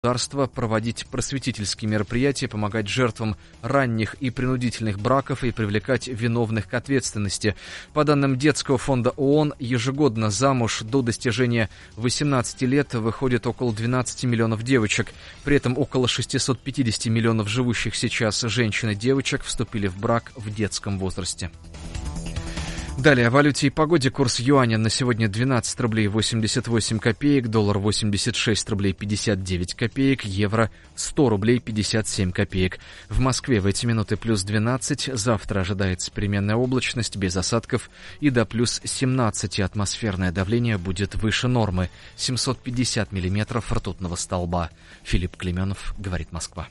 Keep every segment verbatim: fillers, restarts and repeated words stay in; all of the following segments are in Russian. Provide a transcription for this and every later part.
государства проводить просветительские мероприятия, помогать жертвам ранних и принудительных браков и привлекать виновных к ответственности. По данным Детского фонда ООН, ежегодно замуж до достижения восемнадцати лет выходит около двенадцати миллионов девочек. При этом около шестисот пятидесяти миллионов живущих сейчас женщин и девочек вступили в брак в детском возрасте. Далее о валюте и погоде. Курс юаня на сегодня двенадцать рублей восемьдесят восемь копеек, доллар восемьдесят шесть рублей пятьдесят девять копеек, евро сто рублей пятьдесят семь копеек. В Москве в эти минуты плюс двенадцать, завтра ожидается переменная облачность без осадков и до плюс семнадцати атмосферное давление будет выше нормы, семьсот пятьдесят миллиметров ртутного столба. Филипп Клеменов, говорит Москва.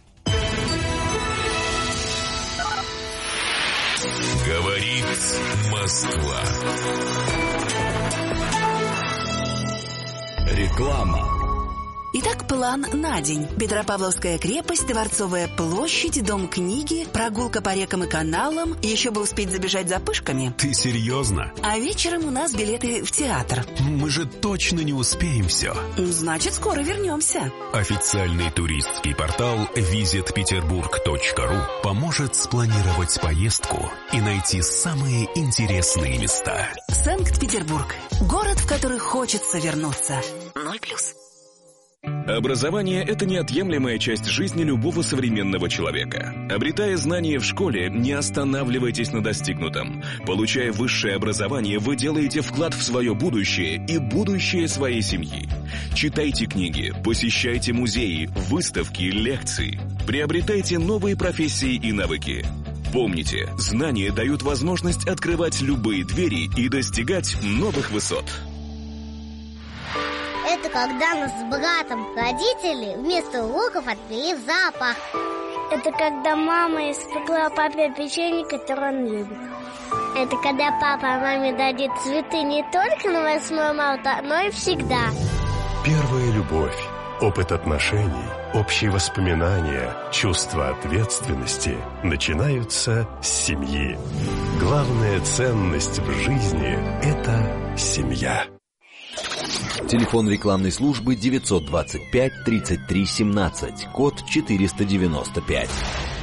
Говорит Москва. Реклама. Итак, план на день. Петропавловская крепость, Дворцовая площадь, Дом книги, прогулка по рекам и каналам, еще бы успеть забежать за пышками. Ты серьезно? А вечером у нас билеты в театр. Мы же точно не успеем все. Значит, скоро вернемся. Официальный туристский портал визит петербург точка ру поможет спланировать поездку и найти самые интересные места. Санкт-Петербург. Город, в который хочется вернуться. Ноль плюс. Образование – это неотъемлемая часть жизни любого современного человека. Обретая знания в школе, не останавливайтесь на достигнутом. Получая высшее образование, вы делаете вклад в свое будущее и будущее своей семьи. Читайте книги, посещайте музеи, выставки, лекции. Приобретайте новые профессии и навыки. Помните, знания дают возможность открывать любые двери и достигать новых высот. Это когда нас с братом родители вместо уроков отвели в зоопарк. Это когда мама испекла папе печенье, которое он любит. Это когда папа маме дадит цветы не только на восьмое марта, но и всегда. Первая любовь, опыт отношений, общие воспоминания, чувство ответственности начинаются с семьи. Главная ценность в жизни – это семья. Телефон рекламной службы девятьсот двадцать пять тридцать три семнадцать, код четыреста девяносто пять.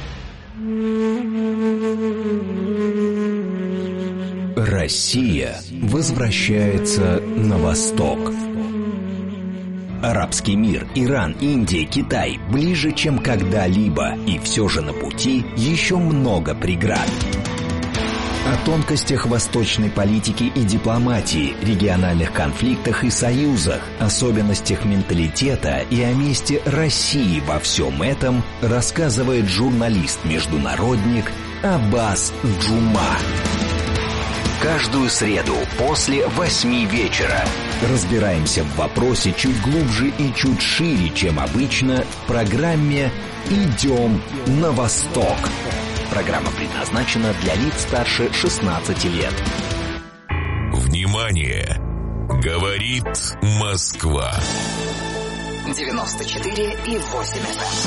Россия возвращается на восток. Арабский мир, Иран, Индия, Китай ближе, чем когда-либо, и все же на пути еще много преград. О тонкостях восточной политики и дипломатии, региональных конфликтах и союзах, особенностях менталитета и о месте России во всем этом рассказывает журналист-международник Аббас Джума. Каждую среду после восьми вечера разбираемся в вопросе чуть глубже и чуть шире, чем обычно, в программе «Идем на восток». Программа предназначена для лиц старше шестнадцати лет. Внимание! Говорит Москва. девяносто четыре и восемь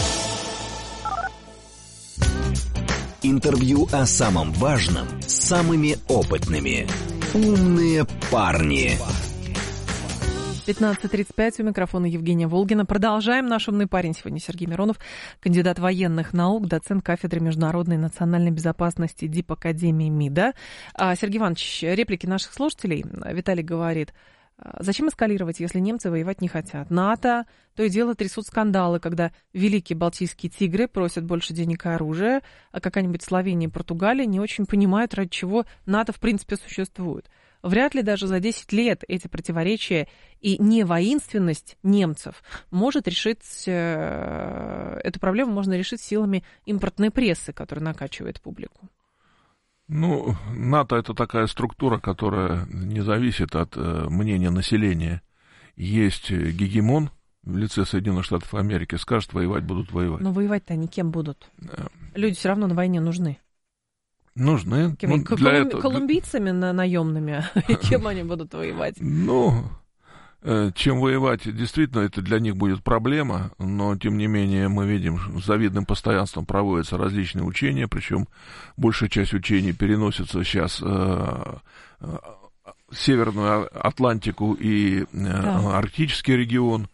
эф эм. Интервью о самом важном с самыми опытными. Умные парни. пятнадцать тридцать пять, у микрофона Евгения Волгина. Продолжаем. Наш умный парень сегодня Сергей Миронов, кандидат военных наук, доцент кафедры международной и национальной безопасности Дипакадемии МИДа. Сергей Иванович, реплики наших слушателей. Виталий говорит: зачем эскалировать, если немцы воевать не хотят? НАТО то и дело трясут скандалы, когда великие балтийские тигры просят больше денег и оружия, а какая-нибудь Словения и Португалия не очень понимают, ради чего НАТО в принципе существует. Вряд ли даже за десять лет эти противоречия и невоинственность немцев может решить, э, эту проблему можно решить силами импортной прессы, которая накачивает публику. Ну, НАТО — это такая структура, которая не зависит от э, мнения населения. Есть гегемон в лице Соединенных Штатов Америки, скажет, воевать будут воевать. Но воевать-то они кем будут? Да. Люди все равно на войне нужны. Нужны. Кем, ну, колумби- этого... Колумбийцами на- наемными? И кем они будут воевать? Ну, э, чем воевать, действительно, это для них будет проблема, но, тем не менее, мы видим, с завидным постоянством проводятся различные учения, причем большая часть учений переносится сейчас э, э, Северную Атлантику и э, да. Арктический регион.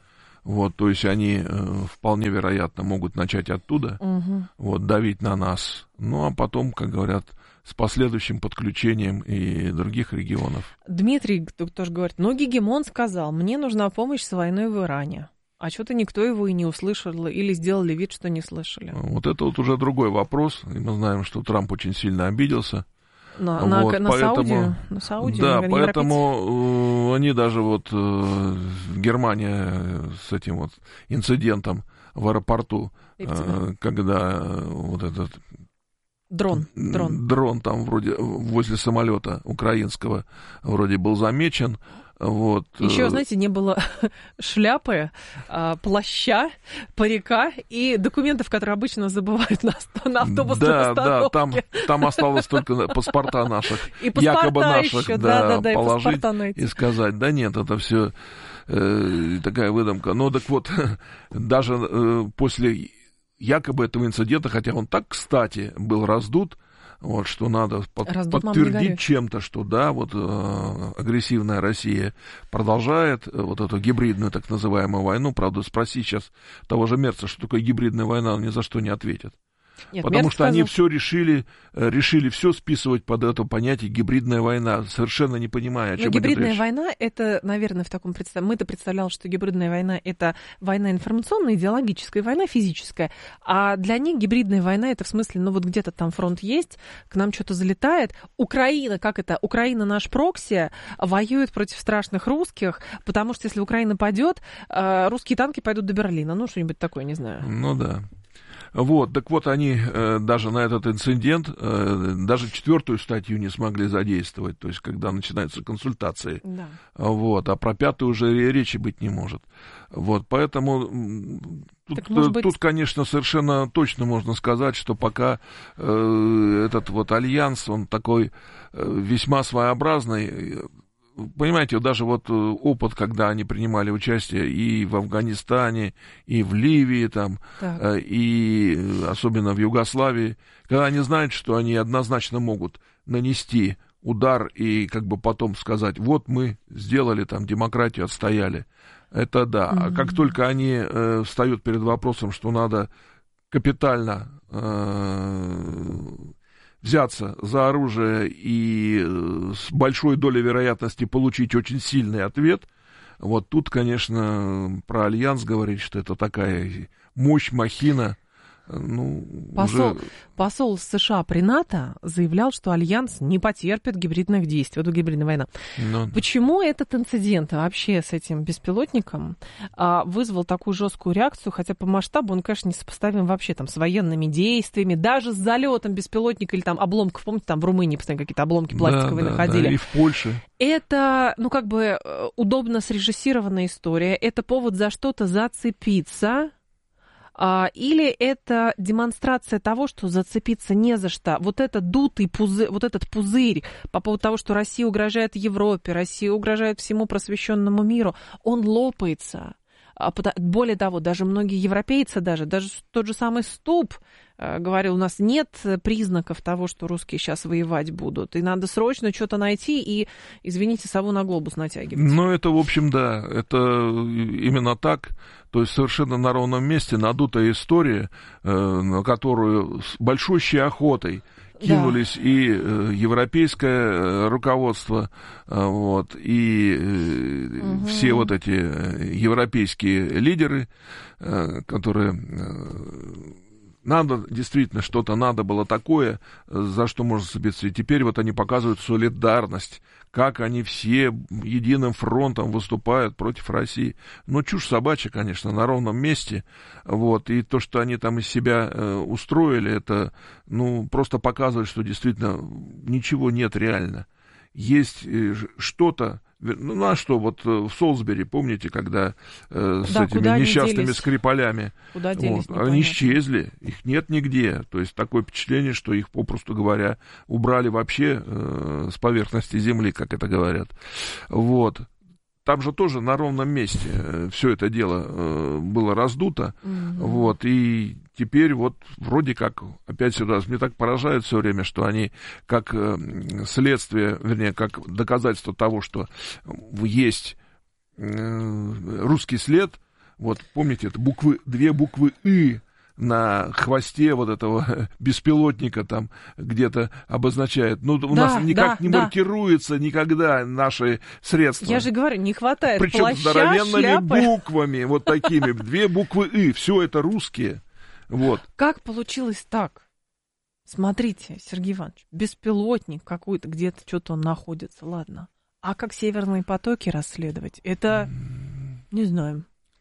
Вот, то есть они э, вполне вероятно могут начать оттуда, угу. вот, давить на нас. Ну, а потом, как говорят, с последующим подключением и других регионов. Дмитрий тоже говорит, ну, гегемон сказал, мне нужна помощь с войной в Иране. А что-то никто его и не услышал, или сделали вид, что не слышали. Вот это вот уже другой вопрос. И мы знаем, что Трамп очень сильно обиделся. На, на, вот, на, поэтому, Саудию, на Саудию? Да, на поэтому э, они даже вот э, Германия с этим вот инцидентом в аэропорту, э, когда э, вот этот... Дрон, дрон. Дрон там вроде возле самолета украинского вроде был замечен. Вот. Еще, знаете, не было шляпы, плаща, парика и документов, которые обычно забывают на, на автобусной да, остановке. Да, там, там осталось только паспорта наших, и паспорта якобы наших, еще, да, да, да, положить и, и сказать, да нет, это все э, такая выдумка. Ну так вот, даже э, после якобы этого инцидента, хотя он так, кстати, был раздут, вот, что надо под, подтвердить чем-то, что да, вот э, агрессивная Россия продолжает э, вот эту гибридную так называемую войну. Правда, спроси сейчас того же Мерца, что такое гибридная война, он ни за что не ответит. Нет, потому Мерц что сказал... они все решили, решили все списывать под это понятие гибридная война, совершенно не понимая, о чем идет речь. Гибридная война, это, наверное, в таком представлении. Мы-то представляли, что гибридная война — это война информационная, идеологическая, война физическая. А для них гибридная война — это в смысле, ну вот где-то там фронт есть, к нам что-то залетает. Украина, как это? Украина наш прокси, воюет против страшных русских, потому что если Украина падет, русские танки пойдут до Берлина. Ну, что-нибудь такое, не знаю. Ну да. Вот, так вот они э, даже на этот инцидент, э, даже четвертую статью не смогли задействовать, то есть когда начинаются консультации. Да. Вот, а про пятую уже речи быть не может. Вот, поэтому тут, так, быть... тут, конечно, совершенно точно можно сказать, что пока э, этот вот альянс, он такой э, весьма своеобразный. Понимаете, даже вот опыт, когда они принимали участие и в Афганистане, и в Ливии, там, так. и особенно в Югославии, когда они знают, что они однозначно могут нанести удар и как бы потом сказать, вот мы сделали там демократию, отстояли. Это да. Mm-hmm. А как только они э, встают перед вопросом, что надо капитально... Э, взяться за оружие и с большой долей вероятности получить очень сильный ответ, вот тут, конечно, про Альянс говорить, что это такая мощь, махина, ну, посол, уже... посол США при НАТО заявлял, что Альянс не потерпит гибридных действий, это гибридная война. Но... Почему этот инцидент вообще с этим беспилотником а, вызвал такую жесткую реакцию, хотя по масштабу он, конечно, не сопоставим вообще там с военными действиями, даже с залетом беспилотника или там обломков, помните, там в Румынии постоянно какие-то обломки пластиковые да, находили. Да, и в Польше. Это, ну, как бы удобно срежиссированная история, это повод за что-то зацепиться. Или это демонстрация того, что зацепиться не за что. Вот этот дутый пузырь, вот этот пузырь по поводу того, что Россия угрожает Европе, Россия угрожает всему просвещенному миру, он лопается. Более того, даже многие европейцы, даже, даже тот же самый Ступ говорил, у нас нет признаков того, что русские сейчас воевать будут, и надо срочно что-то найти и, извините, сову на глобус натягивать. Ну, это, в общем, да, это именно так, то есть совершенно на ровном месте надутая история, на которую с большущей охотой кинулись да. и э, европейское руководство, э, вот, и э, угу. все вот эти европейские лидеры, э, которые... Э, надо, действительно, что-то надо было такое, за что можно зацепиться. И теперь вот они показывают солидарность, как они все единым фронтом выступают против России. Ну, чушь собачья, конечно, на ровном месте. Вот. И то, что они там из себя э, устроили, это, ну, просто показывает, что действительно ничего нет реально. Есть э, что-то. Ну, а что, вот в Солсбери, помните, когда э, с да, этими несчастными делись? Скрипалями, куда делись, вот, они исчезли, их нет нигде. То есть такое впечатление, что их, попросту говоря, убрали вообще э, с поверхности земли, как это говорят. Вот. Там же тоже на ровном месте все это дело э, было раздуто. Mm-hmm. Вот, и теперь вот вроде как, опять сюда, мне так поражает все время, что они как э, следствие, вернее, как доказательство того, что есть э, русский след Вот помните, это буквы, две буквы «ы» на хвосте вот этого беспилотника там где-то обозначает. Ну, у да, нас никак да, не да. маркируется никогда наши средства. Я же говорю, не хватает Причем плаща, здоровенными шляпы. буквами, вот такими, две буквы «ы», все это русские. Вот. Как получилось так? Смотрите, Сергей Иванович, беспилотник какой-то, где-то что-то он находится, ладно. А как северные потоки расследовать? Это, не знаю...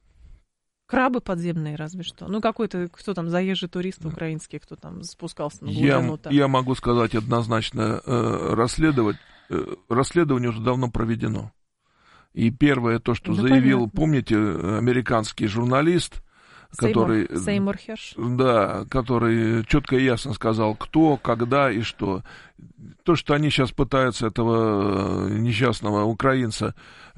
Крабы подземные, разве что. Ну, какой-то, кто там, заезжий турист украинский, кто там спускался на глубину. Я, я могу сказать однозначно, э, расследовать, э, расследование уже давно проведено. И первое, то, что да заявил, понятно. Помните, американский журналист, который... Сеймур, Сеймур Херш. Да, который четко и ясно сказал, кто, когда и что. То, что они сейчас пытаются этого несчастного украинца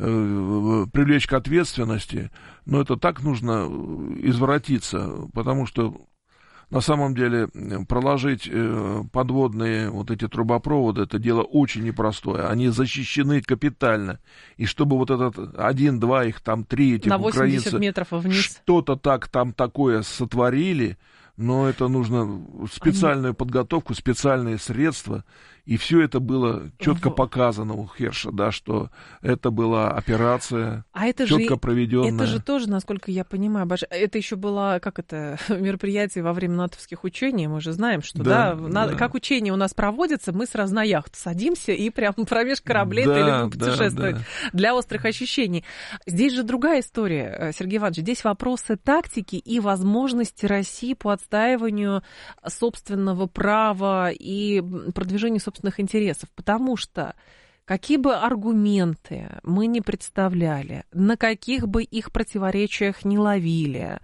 э, привлечь к ответственности, но это так нужно извратиться, потому что на самом деле проложить э, подводные вот эти трубопроводы, это дело очень непростое. Они защищены капитально. И чтобы вот этот один-два, их там три, этих на восемьдесят украинцев, метров вниз. Что-то так там такое сотворили, но это нужно специальную Они... подготовку, специальные средства. И все это было четко показано у Херша, да, что это была операция а это четко же, проведенная. Это же тоже, насколько я понимаю, Баш... это еще было, как это, мероприятие во время натовских учений, мы же знаем, что, да, да, на... да. как учения у нас проводятся, мы сразу на яхту садимся и прям промеж кораблей да, любим путешествовать да, да. для острых ощущений. Здесь же другая история, Сергей Иванович, здесь вопросы тактики и возможности России по отстаиванию собственного права и продвижению собственного интересов, потому что какие бы аргументы мы не представляли, на каких бы их противоречиях не ловили,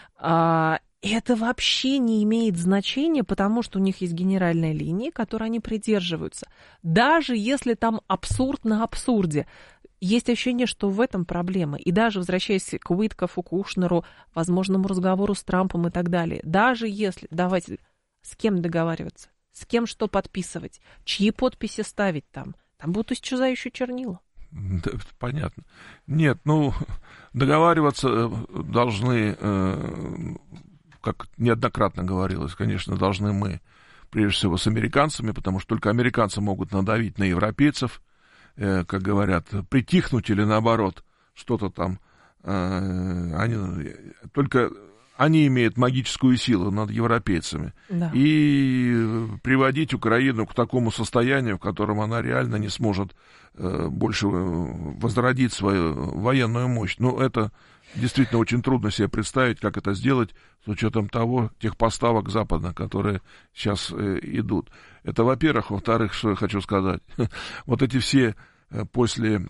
это вообще не имеет значения, потому что у них есть генеральная линия, которой они придерживаются. Даже если там абсурд на абсурде, есть ощущение, что в этом проблема. И даже возвращаясь к Уиткофу, Кушнеру, возможному разговору с Трампом и так далее, даже если, давайте, с кем договариваться? С кем что подписывать, чьи подписи ставить там. Там будут исчезающие чернила. Да, понятно. Нет, ну, договариваться должны, как неоднократно говорилось, конечно, должны мы, прежде всего, с американцами, потому что только американцы могут надавить на европейцев, как говорят, притихнуть или наоборот, что-то там. Они, только... Они имеют магическую силу над европейцами. Да. И приводить Украину к такому состоянию, в котором она реально не сможет э, больше возродить свою военную мощь. Ну, это действительно очень трудно себе представить, как это сделать с учетом того, тех поставок западных, которые сейчас э, идут. Это, во-первых. Во-вторых, что я хочу сказать. Вот эти все э, после...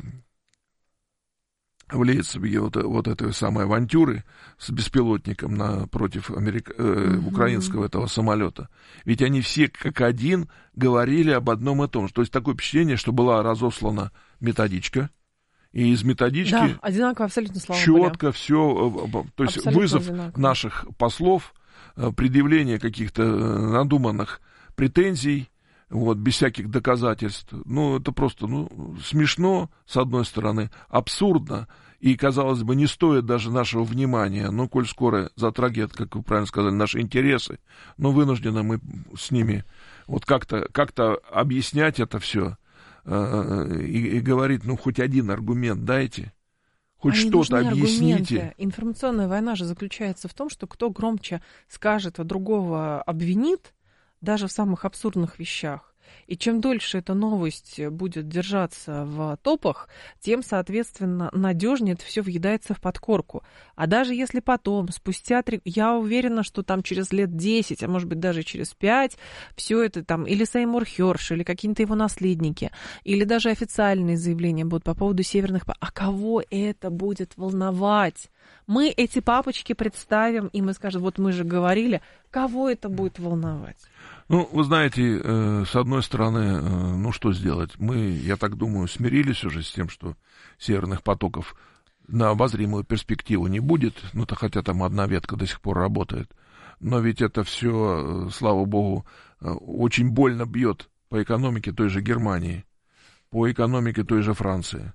в Лейпциге вот, вот этой самой авантюры с беспилотником на, против америка, э, mm-hmm. украинского этого самолета. Ведь они все как один говорили об одном и том же. То есть такое впечатление, что была разослана методичка, и из методички да, одинаково абсолютно слова четко были. все, то есть абсолютно вызов одинаково. Наших послов, предъявление каких-то надуманных претензий, вот, без всяких доказательств. Ну, это просто, ну, смешно, с одной стороны, абсурдно, и, казалось бы, не стоит даже нашего внимания, но, коль скоро затрагивает, как вы правильно сказали, наши интересы, но вынуждены мы с ними вот как-то, как-то объяснять это все э, и, и говорить, ну, хоть один аргумент дайте, хоть Они что-то объясните. Аргументы. Информационная война же заключается в том, что кто громче скажет, а другого обвинит, даже в самых абсурдных вещах. И чем дольше эта новость будет держаться в топах, тем, соответственно, надежнее это все въедается в подкорку. А даже если потом, спустя три... Я уверена, что там через лет десять, а может быть даже через пять, все это там или Сеймур Херш, или какие-то его наследники, или даже официальные заявления будут по поводу северных... А кого это будет волновать? Мы эти папочки представим, и мы скажем, вот мы же говорили, кого это будет волновать? Ну, вы знаете, э, с одной стороны, э, ну, что сделать? Мы, я так думаю, смирились уже с тем, что северных потоков на обозримую перспективу не будет, ну-то хотя там одна ветка до сих пор работает. Но ведь это все, э, слава богу, э, очень больно бьет по экономике той же Германии, по экономике той же Франции,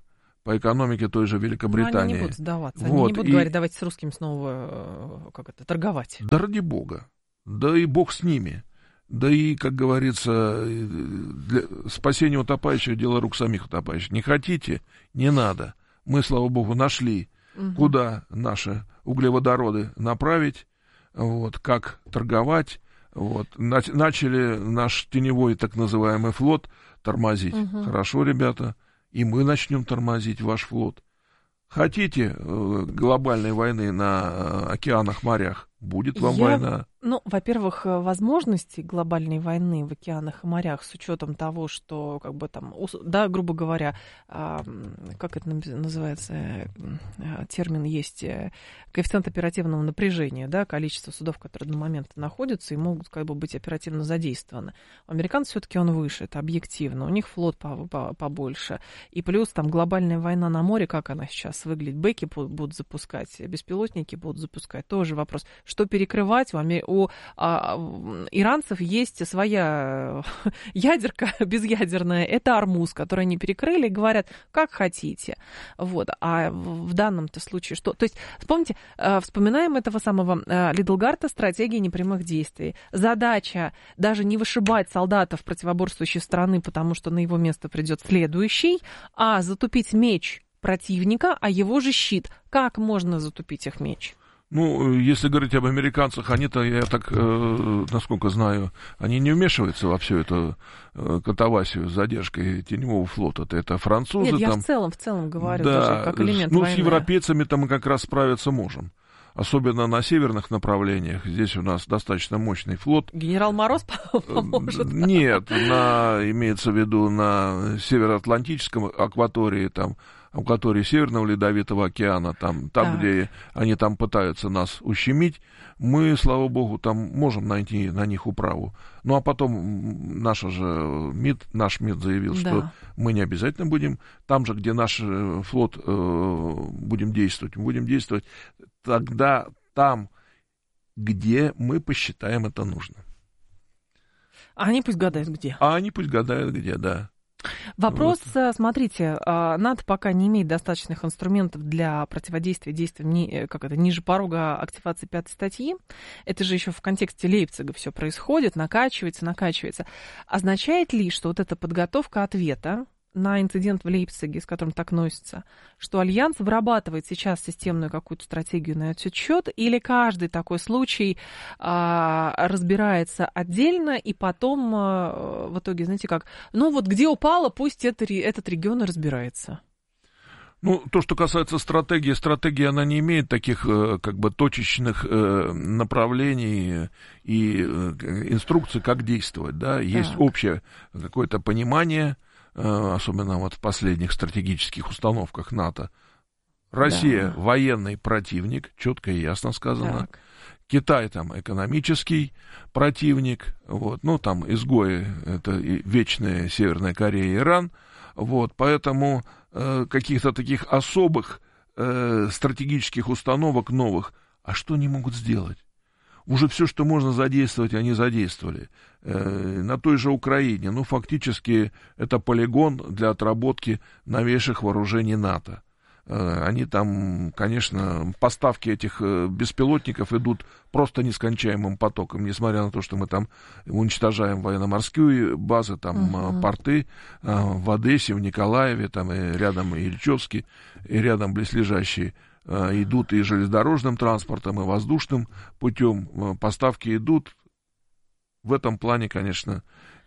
по экономике той же Великобритании. Но они не будут сдаваться, вот. Они не будут и... говорить, давайте с русскими снова, как это, торговать. Да ради бога, да и бог с ними. Да и, как говорится, для спасения утопающих — дело рук самих утопающих. Не хотите — не надо. Мы, слава богу, нашли, угу. куда наши углеводороды направить, вот, как торговать. Вот. Начали наш теневой так называемый флот тормозить. Угу. Хорошо, ребята, и мы начнем тормозить ваш флот. Хотите э, глобальной войны на э, океанах, морях? Будет вам Я, война. Ну, во-первых, возможности глобальной войны в океанах и морях с учетом того, что, как бы там, да, грубо говоря, как это называется, термин есть, коэффициент оперативного напряжения, да, количество судов, которые на момент находятся и могут как бы быть оперативно задействованы. У американцев все-таки он выше, это объективно, у них флот побольше. И плюс там глобальная война на море, как она сейчас выглядит, бэки будут запускать, беспилотники будут запускать, тоже вопрос. Что перекрывать? У, у а, иранцев есть своя ядерка безъядерная, это Ормуз, который они перекрыли и говорят, как хотите. Вот. А в данном-то случае что? То есть, помните, вспоминаем этого самого Лидлгарта, стратегии непрямых действий. Задача даже не вышибать солдатов противоборствующей страны, потому что на его место придет следующий, а затупить меч противника, а его же щит. Как можно затупить их меч? Ну, если говорить об американцах, они-то, я так, э, насколько знаю, они не вмешиваются во всю эту э, катавасию с задержкой теневого флота. Это французы. Нет, я там, в целом, в целом говорю, да, даже как элемент ну, войны. с европейцами-то мы как раз справиться можем. Особенно на северных направлениях. Здесь у нас достаточно мощный флот. Генерал Мороз поможет? Нет, на, имеется в виду на североатлантическом акватории, там, акватории Северного Ледовитого океана, там, там где они там пытаются нас ущемить, мы, слава богу, там можем найти на них управу. Ну, а потом наша же МИД, наш МИД заявил, да. что мы не обязательно будем там же, где наш флот э, будем действовать, мы будем действовать тогда там, где мы посчитаем это нужно. А они пусть гадают где. А они пусть гадают где, да. Вопрос, вот. Смотрите, НАТО пока не имеет достаточных инструментов для противодействия действиям, как это, ниже порога активации пятой статьи. Это же еще в контексте Лейпцига все происходит, накачивается, накачивается. Означает ли, что вот эта подготовка ответа на инцидент в Лейпциге, с которым так носится, что Альянс вырабатывает сейчас системную какую-то стратегию на этот счет, или каждый такой случай а, разбирается отдельно, и потом а, в итоге, знаете как, ну вот где упало, пусть это, этот регион и разбирается. Ну, то, что касается стратегии, стратегия, она не имеет таких, как бы, точечных направлений и инструкций, как действовать, да, есть так. общее какое-то понимание, особенно вот в последних стратегических установках НАТО. Россия да. военный противник, четко и ясно сказано. Так. Китай там экономический противник, вот, ну там изгои, это вечная Северная Корея и Иран, вот, поэтому э, каких-то таких особых э, стратегических установок новых, а что они могут сделать? Уже все, что можно задействовать, они задействовали. Э, на той же Украине, ну, фактически, это полигон для отработки новейших вооружений НАТО. Э, они там, конечно, поставки этих беспилотников идут просто нескончаемым потоком, несмотря на то, что мы там уничтожаем военно-морские базы, там, uh-huh. порты э, в Одессе, в Николаеве, там, и рядом и Ильичевске, и рядом близлежащие. Идут и железнодорожным транспортом, и воздушным путем. Поставки идут. В этом плане, конечно,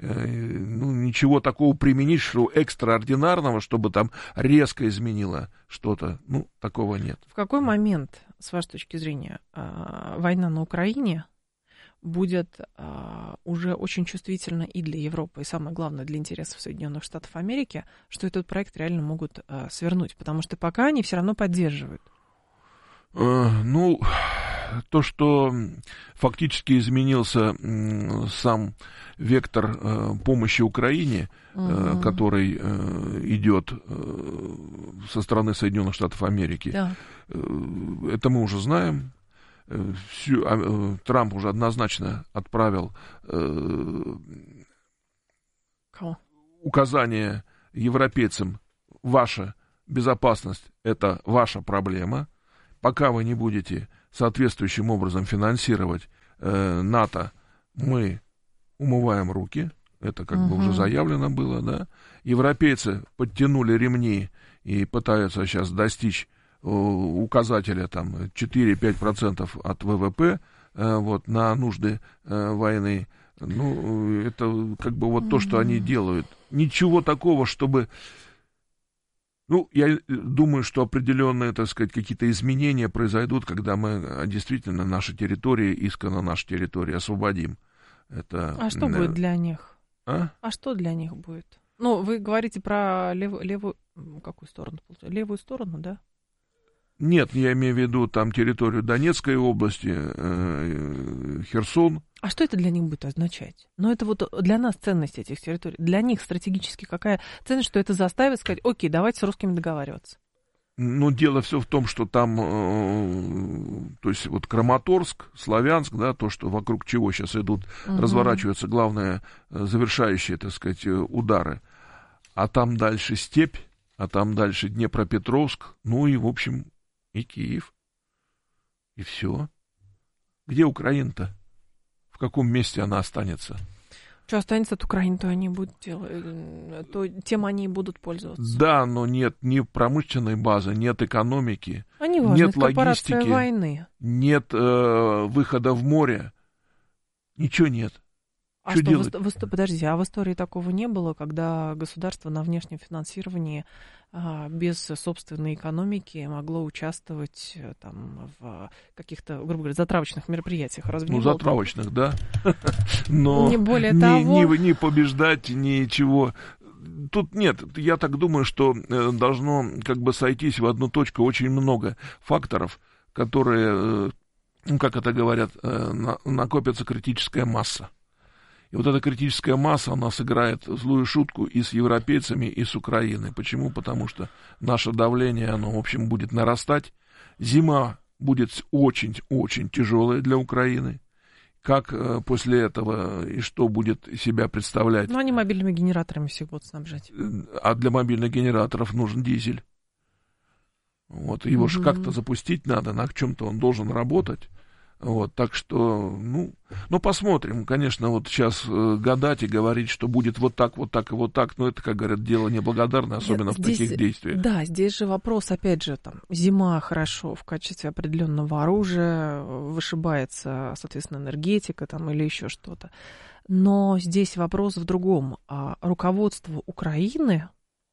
ну, ничего такого применить, что экстраординарного, чтобы там резко изменило что-то, ну, такого нет. В какой момент, с вашей точки зрения, война на Украине будет уже очень чувствительна и для Европы, и самое главное, для интересов Соединенных Штатов Америки, что этот проект реально могут свернуть? Потому что пока они все равно поддерживают. Ну, то, что фактически изменился сам вектор помощи Украине, угу. который идет со стороны Соединенных Штатов Америки, да. это мы уже знаем. Всю, Трамп уже однозначно отправил Кого? указание европейцам: ваше безопасность — это ваша проблема. Пока вы не будете соответствующим образом финансировать э, НАТО, мы умываем руки. Это как угу. бы уже заявлено было, да. Европейцы подтянули ремни и пытаются сейчас достичь э, указателя там четыре-пять процентов от ВВП э, вот, на нужды э, войны. Ну, это как бы вот то, что они делают. Ничего такого, чтобы... Ну, я думаю, что определенные, так сказать, какие-то изменения произойдут, когда мы действительно наши территории, исконно наши территории освободим. Это, а что наверное... будет для них? А? а что для них будет? Ну, вы говорите про лев... левую... Какую сторону? Левую сторону, да? Нет, я имею в виду там территорию Донецкой области, э, Херсон. А что это для них будет означать? Ну, это вот для нас ценность этих территорий. Для них стратегически какая ценность, что это заставит сказать, окей, давайте с русскими договариваться? Ну, дело все в том, что там, э, то есть вот Краматорск, Славянск, да, то, что вокруг чего сейчас идут, угу. разворачиваются главные завершающие, так сказать, удары. А там дальше степь, а там дальше Днепропетровск, ну и, в общем, и Киев. И все. Где Украина-то? В каком месте она останется? Что останется от Украины, то они будут делать, то тем они и будут пользоваться. Да, но нет ни промышленной базы, нет экономики, они важны, нет логистики, войны. Нет э, выхода в море, ничего нет. А что что, делать? В, в, подождите, а в истории такого не было, когда государство на внешнем финансировании а, без собственной экономики могло участвовать там, в каких-то, грубо говоря, затравочных мероприятиях? Разве ну, не затравочных, было? Да. Но не более не, того... не, не побеждать, ничего. Тут нет, я так думаю, что должно как бы сойтись в одну точку очень много факторов, которые, ну, как это говорят, накопится критическая масса. И вот эта критическая масса, она сыграет злую шутку и с европейцами, и с Украиной. Почему? Потому что наше давление, оно, в общем, будет нарастать. Зима будет очень-очень тяжелая для Украины. Как э, после этого и что будет себя представлять? Ну, они мобильными генераторами всех будут снабжать. А для мобильных генераторов нужен дизель. Вот, его угу. же как-то запустить надо, на чем-то он должен работать. Вот, так что, ну, ну, посмотрим. Конечно, вот сейчас э, гадать и говорить, что будет вот так, вот так и вот так, ну, это, как говорят, дело неблагодарное, особенно здесь, в таких действиях. Да, здесь же вопрос, опять же, там, зима хорошо в качестве определенного оружия, вышибается, соответственно, энергетика там или еще что-то. Но здесь вопрос в другом. А руководство Украины...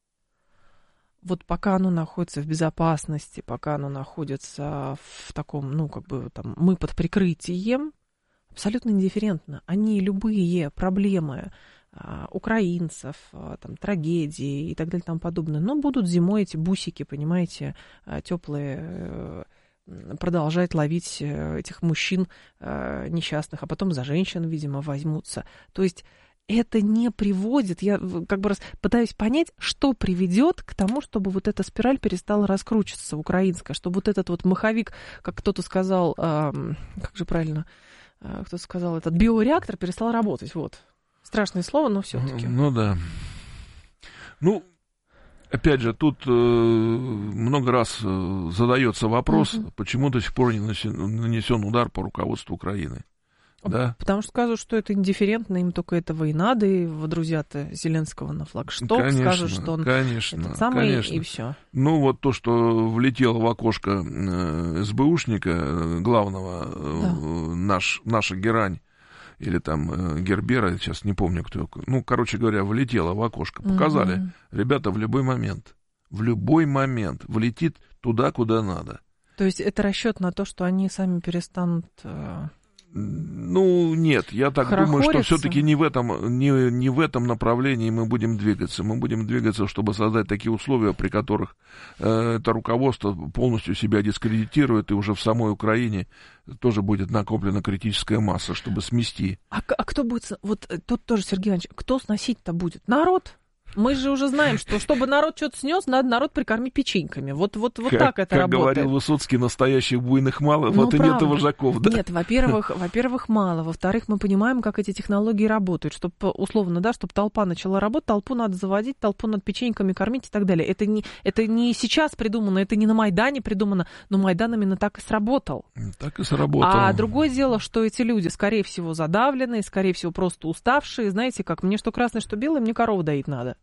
Вот пока оно находится в безопасности, пока оно находится в таком, ну, как бы, там, мы под прикрытием, абсолютно индифферентно. Они любые проблемы а, украинцев, а, там, трагедии и так далее и тому подобное, но будут зимой эти бусики, понимаете, а, теплые, а, продолжать ловить этих мужчин а, несчастных, а потом за женщин, видимо, возьмутся. То есть... Это не приводит, я как бы раз пытаюсь понять, что приведет к тому, чтобы вот эта спираль перестала раскручиваться украинская, чтобы вот этот вот маховик, как кто-то сказал, э, как же правильно, э, кто-то сказал, этот биореактор перестал работать, вот. Страшное слово, но все-таки. Ну да. Ну, опять же, тут э, много раз э, задается вопрос, uh-huh. почему до сих пор не нанесен удар по руководству Украины. Да. Потому что скажут, что это индифферентно, им только этого и надо, и водрузят Зеленского на флагшток, конечно, скажут, что он конечно, этот самый, конечно. И все. Ну, вот то, что влетело в окошко э, СБУшника, главного, да. э, наш, наша Герань, или там э, Гербера, сейчас не помню, кто, ну, короче говоря, влетело в окошко, показали, угу. ребята, в любой момент, в любой момент влетит туда, куда надо. То есть это расчет на то, что они сами перестанут... Э... Ну, нет, я так думаю, что все-таки не в этом, не, не в этом направлении мы будем двигаться. Мы будем двигаться, чтобы создать такие условия, при которых э, это руководство полностью себя дискредитирует, и уже в самой Украине тоже будет накоплена критическая масса, чтобы смести. А, а кто будет, вот тут тоже, Сергей Иванович, кто сносить-то будет? Народ? Мы же уже знаем, что чтобы народ что-то снес, надо народ прикормить печеньками. Вот, вот, вот как, так это как работает. Как говорил Высоцкий, настоящих буйных мало, ну, вот и нет вожаков. Да? Нет, во-первых, во-первых, мало. Во-вторых, мы понимаем, как эти технологии работают. Чтобы, условно, да, чтобы толпа начала работать, толпу надо заводить, толпу надо печеньками кормить и так далее. Это не, это не сейчас придумано, это не на Майдане придумано, но Майдан именно так и сработал. Так и сработал. А другое дело, что эти люди, скорее всего, задавленные, скорее всего, просто уставшие. Знаете, как мне что красное, что белое, мне корову доить надо.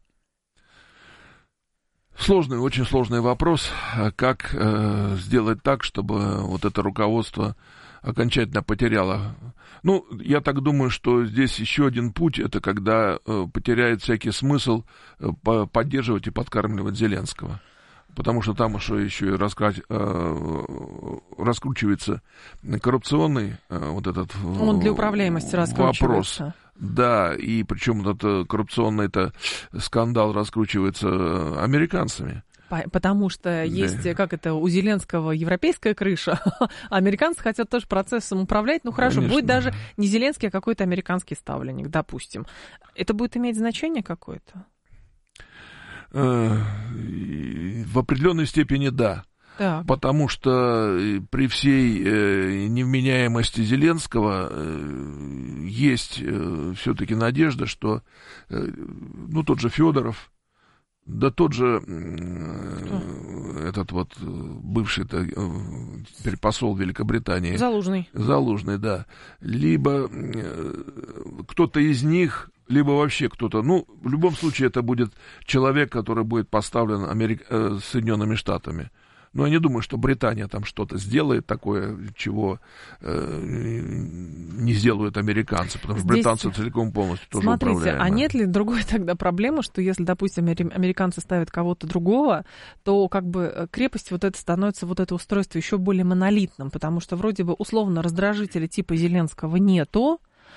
Сложный, очень сложный вопрос, как э, сделать так, чтобы вот это руководство окончательно потеряло. Ну, я так думаю, что здесь еще один путь, это когда э, потеряет всякий смысл э, поддерживать и подкармливать Зеленского. Потому что там еще, еще и раскра... э, раскручивается коррупционный э, вот этот Он для управляемости раскручивается. Вопрос. Да, и причем этот коррупционный это скандал раскручивается американцами. Потому что есть, да. как это, у Зеленского европейская крыша, а американцы хотят тоже процессом управлять. Ну хорошо, Конечно. Будет даже не Зеленский, а какой-то американский ставленник, допустим. Это будет иметь значение какое-то? В определенной степени да. Так. Потому что при всей э, невменяемости Зеленского э, есть э, все-таки надежда, что э, ну, тот же Федоров, да тот же э, этот вот бывший э, теперь посол Великобритании. Залужный. Залужный, да. Либо э, кто-то из них, либо вообще кто-то. Ну, в любом случае это будет человек, который будет поставлен Америк... э, Соединенными Штатами. Но я не думаю, что Британия там что-то сделает такое, чего э, не сделают американцы, потому что Здесь... британцы целиком полностью тоже Смотрите, управляемые. А нет ли другой тогда проблемы, что если, допустим, американцы ставят кого-то другого, то как бы крепость вот это становится, вот это устройство еще более монолитным, потому что вроде бы условно раздражителя типа Зеленского нету,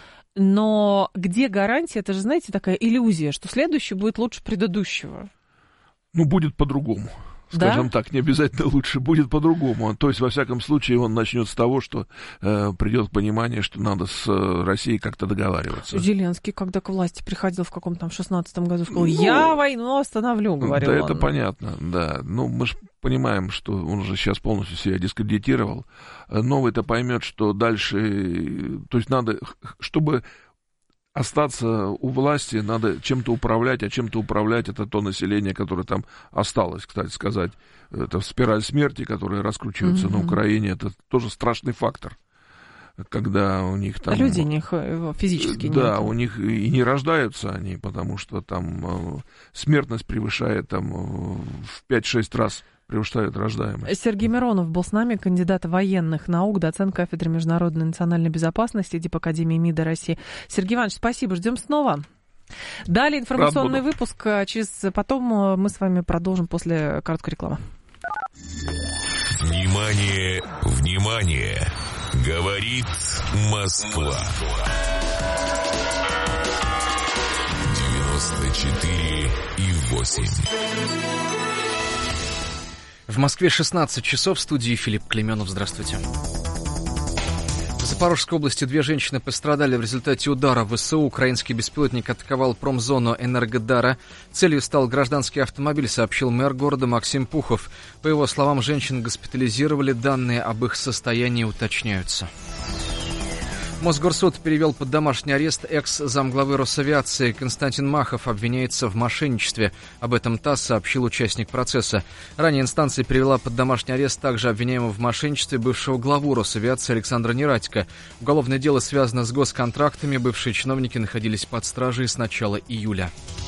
но где гарантия? Это же, знаете, такая иллюзия, что следующий будет лучше предыдущего. Ну, будет по-другому. Скажем да? так, не обязательно лучше, будет по-другому. То есть, во всяком случае, он начнет с того, что э, придет понимание, что надо с э, Россией как-то договариваться. Зеленский, когда к власти приходил в каком-то там шестнадцатом году, сказал, ну, я войну остановлю, говорил да, он. это понятно, да. Ну, мы же понимаем, что он уже сейчас полностью себя дискредитировал. Новый-то поймет, что дальше... То есть, надо, чтобы... остаться у власти, надо чем-то управлять, а чем-то управлять это то население, которое там осталось, кстати сказать. Это спираль смерти, которая раскручивается mm-hmm. на Украине, это тоже страшный фактор. Когда у них там... Люди не, физически да, нет. у них и не рождаются они, потому что там смертность превышает там в пять-шесть раз превышает рождаемость. Сергей Миронов был с нами, кандидат военных наук, доцент кафедры международной и национальной безопасности Дипакадемии МИДа России. Сергей Иванович, спасибо, ждем снова. Далее информационный выпуск. Через потом мы с вами продолжим после короткой рекламы. Внимание, внимание! Говорит Москва. девяносто четыре и восемь. В Москве шестнадцать часов, в студии Филипп Клеменов. Здравствуйте. В Запорожской области две женщины пострадали в результате удара ВСУ. Украинский беспилотник атаковал промзону Энергодара. Целью стал гражданский автомобиль, сообщил мэр города Максим Пухов. По его словам, женщин госпитализировали, данные об их состоянии уточняются. Мосгорсуд перевел под домашний арест экс-замглавы Росавиации Константин Махов, обвиняется в мошенничестве. Об этом ТАСС сообщил участник процесса. Ранее инстанция перевела под домашний арест также обвиняемого в мошенничестве бывшего главу Росавиации Александра Нератика. Уголовное дело связано с госконтрактами. Бывшие чиновники находились под стражей с начала июля.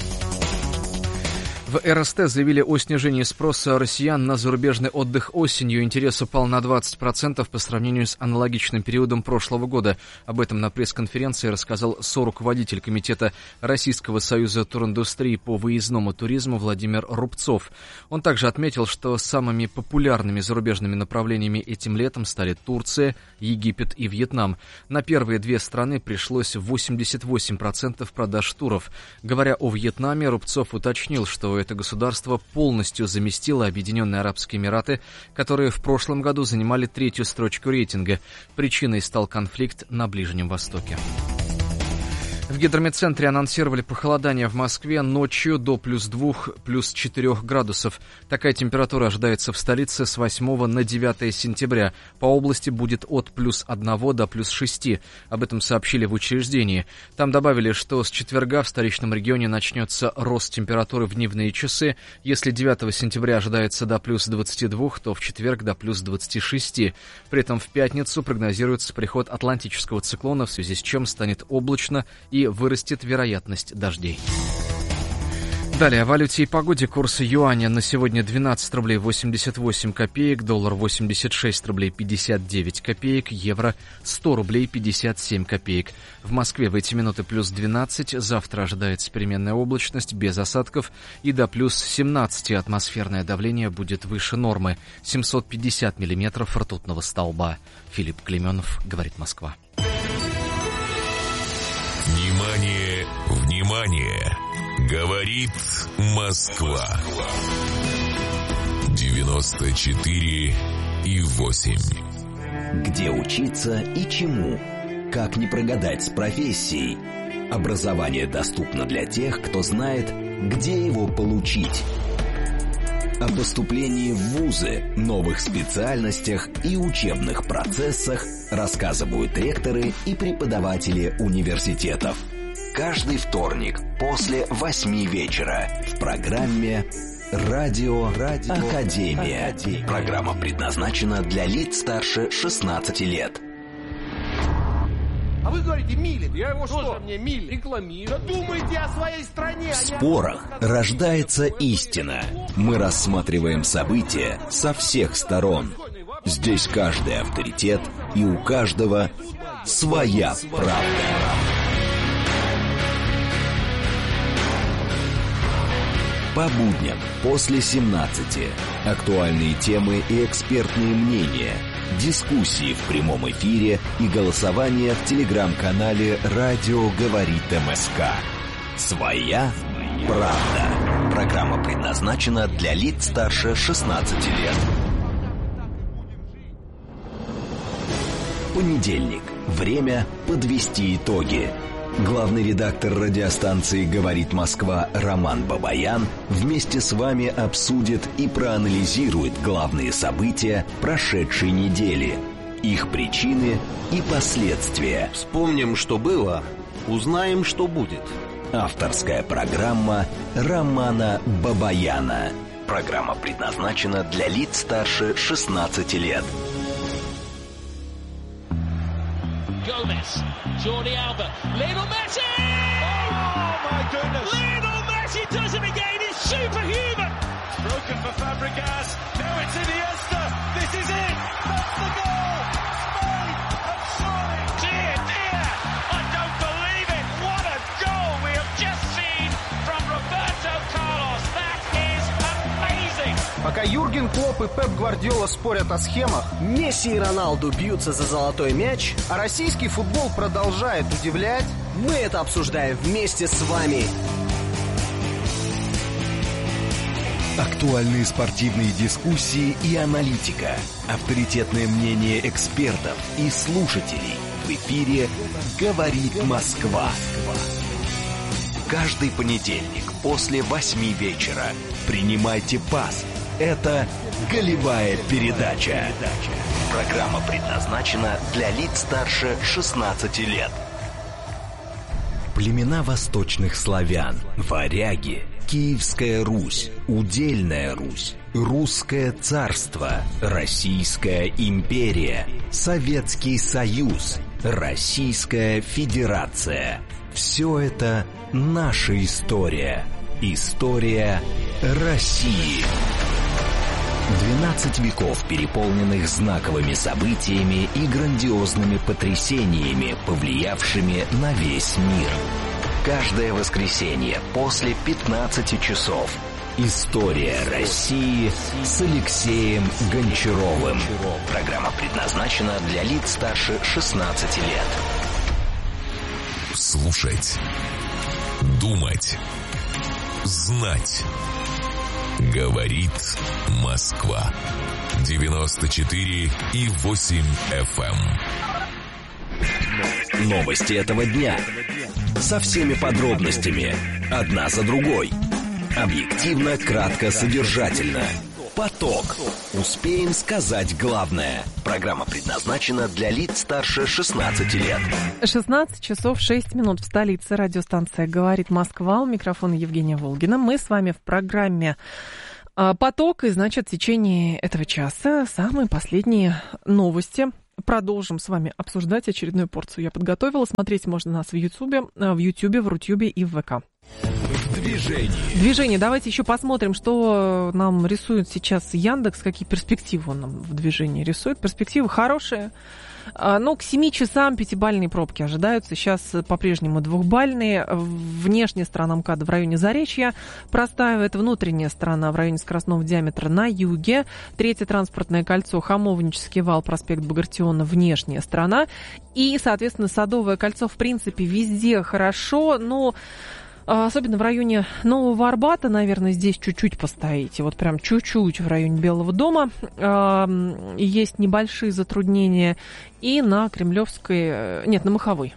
В эр эс тэ заявили о снижении спроса россиян на зарубежный отдых осенью. Интерес упал на двадцать процентов по сравнению с аналогичным периодом прошлого года. Об этом на пресс-конференции рассказал соруководитель Комитета Российского союза туриндустрии по выездному туризму Владимир Рубцов. Он также отметил, что самыми популярными зарубежными направлениями этим летом стали Турция, Египет и Вьетнам. На первые две страны пришлось восемьдесят восемь процентов продаж туров. Говоря о Вьетнаме, Рубцов уточнил, что это государство полностью заместило Объединенные Арабские Эмираты, которые в прошлом году занимали третью строчку рейтинга. Причиной стал конфликт на Ближнем Востоке. В гидрометцентре анонсировали похолодание в Москве ночью до плюс двух, плюс четырех градусов. Такая температура ожидается в столице с восьмого на девятое сентября. По области будет от плюс одного до плюс шести. Об этом сообщили в учреждении. Там добавили, что с четверга в столичном регионе начнется рост температуры в дневные часы. Если девятого сентября ожидается до плюс двадцати двух, то в четверг до плюс двадцати шести. При этом в пятницу прогнозируется приход атлантического циклона, в связи с чем станет облачно и и вырастет вероятность дождей. Далее о валюте и погоде. Курсы юаня на сегодня двенадцать рублей восемьдесят восемь копеек, доллар восемьдесят шесть рублей пятьдесят девять копеек, евро сто рублей пятьдесят семь копеек. В Москве в эти минуты плюс двенадцать, завтра ожидается переменная облачность без осадков и до плюс семнадцати атмосферное давление будет выше нормы, семьсот пятьдесят миллиметров ртутного столба. Филипп Клейменов, говорит Москва. Внимание, внимание! Говорит Москва. девяносто четыре и восемь. Где учиться и чему? Как не прогадать с профессией? Образование доступно для тех, кто знает, где его получить. О поступлении в вузы, новых специальностях и учебных процессах рассказывают ректоры и преподаватели университетов. Каждый вторник после восьми вечера в программе «Радио, Радио Академия». Академия. Программа предназначена для лиц старше шестнадцати лет. А вы говорите, Милин. Я его что? Тоже мне Милин. Рекламирую. Да думайте о своей стране. В спорах рождается истина. Мы рассматриваем события со всех сторон. Здесь каждый авторитет, и у каждого своя правда. По будням после семнадцати. Актуальные темы и экспертные мнения. Дискуссии в прямом эфире и голосование в телеграм-канале «Радио говорит МСК». Своя правда. Программа предназначена для лиц старше шестнадцати лет. Понедельник. Время подвести итоги. Главный редактор радиостанции «Говорит Москва» Роман Бабаян вместе с вами обсудит и проанализирует главные события прошедшей недели, их причины и последствия. Вспомним, что было, узнаем, что будет. Авторская программа Романа Бабаяна. Программа предназначена для лиц старше шестнадцати лет. Gomez, Jordi Alba, Lionel Messi! Oh my goodness! Lionel Messi does it again, he's superhuman! Broken for Fabregas, now it's Iniesta, this is it! That's the goal! Spain have scored! Dear, dear, I don't believe it! What a goal we have just seen from Roberto Carlos! That is amazing! Пока Юрген Клопп и Пеп Гвардиола спорят о схемах, Месси и Роналду бьются за золотой мяч, а российский футбол продолжает удивлять, мы это обсуждаем вместе с вами. Актуальные спортивные дискуссии и аналитика. Авторитетное мнение экспертов и слушателей. В эфире «Говорит Москва». Каждый понедельник после восьми вечера. Принимайте пас. Это «Голевая передача». Программа предназначена для лиц старше шестнадцати лет. Племена восточных славян, варяги, Киевская Русь, Удельная Русь, Русское царство, Российская империя, Советский Союз, Российская Федерация. Все это наша история. История России. двенадцать веков, переполненных знаковыми событиями и грандиозными потрясениями, повлиявшими на весь мир. Каждое воскресенье после пятнадцати часов. История России с Алексеем Гончаровым. Программа предназначена для лиц старше шестнадцати лет. Слушать, думать, знать. Говорит Москва. девяносто четыре и восемь эф эм. Новости этого дня. со всеми подробностями. Одна за другой. Объективно, кратко, содержательно. Поток. Успеем сказать главное. Программа предназначена для лиц старше шестнадцати лет. шестнадцать часов шесть минут в столице. Радиостанция «Говорит Москва». У микрофона Евгения Волгина. Мы с вами в программе «Поток». И, значит, в течение этого часа самые последние новости. Продолжим с вами обсуждать. Очередную порцию я подготовила. Смотреть можно нас в Ютубе, в Ютубе, в Рутюбе и в ВК. Движение. Движение. Давайте еще посмотрим, что нам рисует сейчас Яндекс, какие перспективы он нам в движении рисует. Перспективы хорошие. Но к семи часам пятибалльные пробки ожидаются. Сейчас по-прежнему двухбалльные. Внешняя сторона МКАДа в районе Заречья простаивает. Внутренняя сторона в районе скоростного диаметра на юге. Третье транспортное кольцо, Хамовнический вал, проспект Багратиона, внешняя сторона. И, соответственно, Садовое кольцо, в принципе, везде хорошо, но... Особенно в районе Нового Арбата, наверное, здесь чуть-чуть постоите. Вот прям чуть-чуть в районе Белого дома. Есть небольшие затруднения. И на Кремлевской... Нет, на Маховой.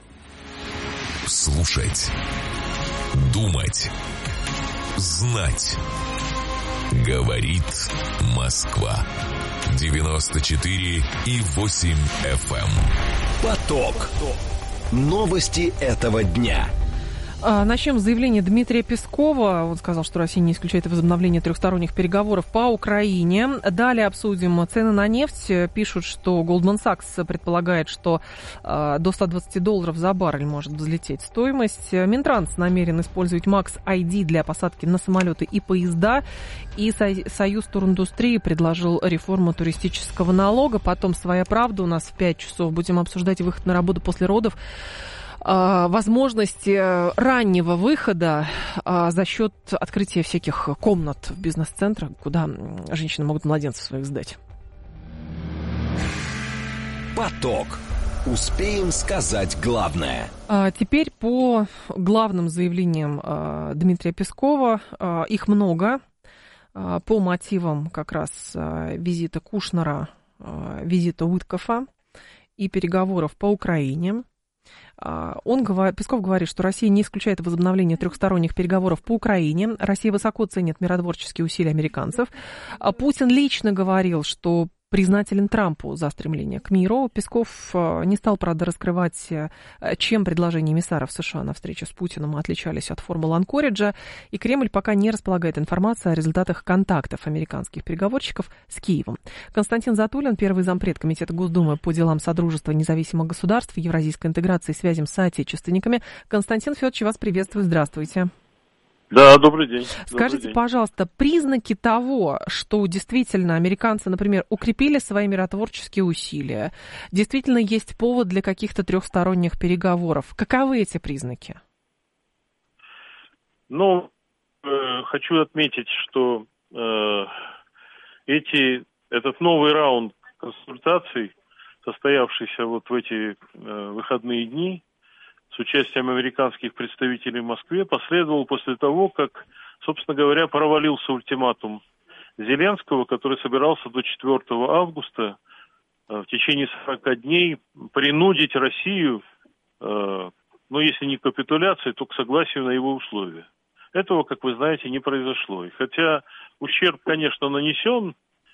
Слушать. Думать. Знать. Говорит Москва. девяносто четыре и восемь эф эм. Поток. Новости этого дня. Начнем с заявления Дмитрия Пескова. Он сказал, что Россия не исключает возобновление трехсторонних переговоров по Украине. Далее обсудим цены на нефть. Пишут, что Goldman Sachs предполагает, что до ста двадцати долларов за баррель может взлететь стоимость. Минтранс намерен использовать Макс ай ди для посадки на самолеты и поезда. И Союз туриндустрии предложил реформу туристического налога. Потом «Своя правда» у нас в пять часов. Будем обсуждать выход на работу после родов. Возможности раннего выхода за счет открытия всяких комнат в бизнес-центрах, куда женщины могут младенцев своих сдать. Поток. Успеем сказать главное. Теперь по главным заявлениям Дмитрия Пескова. Их много. По мотивам как раз визита Кушнера, визита Уиткофа и переговоров по Украине. Он, Песков говорит, что Россия не исключает возобновление трехсторонних переговоров по Украине. Россия высоко ценит миротворческие усилия американцев. Путин лично говорил, что признателен Трампу за стремление к миру. Песков не стал, правда, раскрывать, чем предложения эмиссаров США на встрече с Путиным отличались от формулы Анкориджа. И Кремль пока не располагает информацией о результатах контактов американских переговорщиков с Киевом. Константин Затулин, первый зампред Комитета Госдумы по делам Содружества независимых государств, евразийской интеграции и связям с соотечественниками. Константин Федорович, вас приветствую. Здравствуйте. Да, добрый день. Скажите, добрый день. пожалуйста, признаки того, что действительно американцы, например, укрепили свои миротворческие усилия, действительно есть повод для каких-то трехсторонних переговоров. Каковы эти признаки? Ну, э, хочу отметить, что э, эти, этот новый раунд консультаций, состоявшийся вот в эти э, выходные дни, с участием американских представителей в Москве, последовал после того, как, собственно говоря, провалился ультиматум Зеленского, который собирался до четвёртого августа в течение сорока дней принудить Россию, ну, если не к капитуляции, то к согласию на его условия. Этого, как вы знаете, не произошло. И хотя ущерб, конечно, нанесен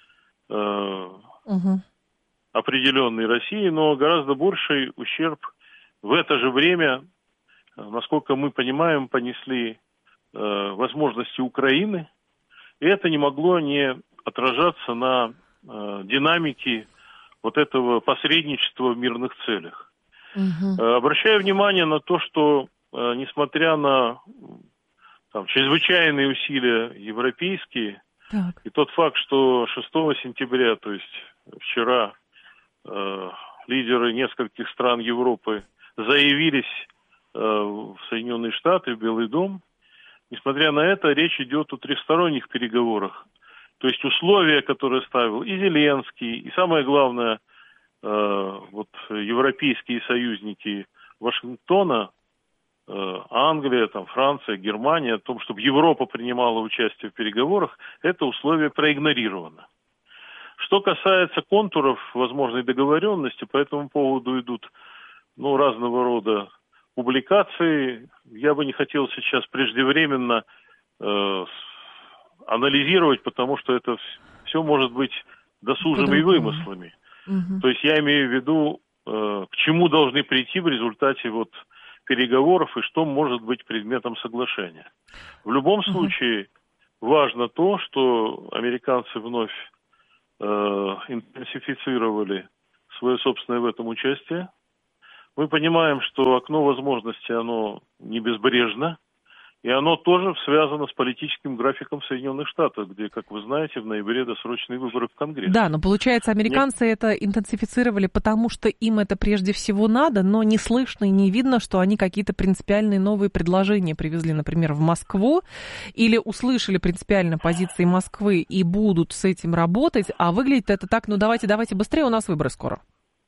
угу. определенной России, но гораздо больший ущерб в это же время, насколько мы понимаем, понесли э, возможности Украины, и это не могло не отражаться на э, динамике вот этого посредничества в мирных целях. Угу. Э, обращаю внимание на то, что э, несмотря на там, чрезвычайные усилия европейские, так. и тот факт, что шестого сентября, то есть вчера, э, лидеры нескольких стран Европы заявились э, в Соединенные Штаты, в Белый дом. Несмотря на это, речь идет о трехсторонних переговорах. То есть условия, которые ставил и Зеленский, и самое главное, э, вот европейские союзники Вашингтона, э, Англия, там, Франция, Германия, о том, чтобы Европа принимала участие в переговорах, это условие проигнорировано. Что касается контуров возможной договоренности, по этому поводу идут ну, разного рода публикации. Я бы не хотел сейчас преждевременно э, анализировать, потому что это все может быть досужими вымыслами. Угу. То есть я имею в виду, э, к чему должны прийти в результате вот переговоров и что может быть предметом соглашения. В любом угу. случае важно то, что американцы вновь э, интенсифицировали свое собственное в этом участие. Мы понимаем, что окно возможностей, оно не безбрежно, и оно тоже связано с политическим графиком Соединенных Штатов, где, как вы знаете, в ноябре досрочные выборы в Конгресс. Да, но получается, американцы Нет. это интенсифицировали, потому что им это прежде всего надо, но не слышно и не видно, что они какие-то принципиальные новые предложения привезли, например, в Москву, или услышали принципиально позиции Москвы и будут с этим работать, а выглядит это так, ну давайте, давайте быстрее, у нас выборы скоро.